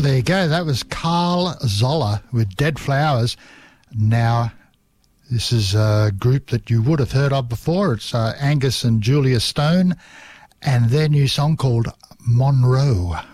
Well, there you go. That was Carl Zoller with Dead Flowers. Now, this is a group that you would have heard of before. It's Angus and Julia Stone and their new song called Monroe.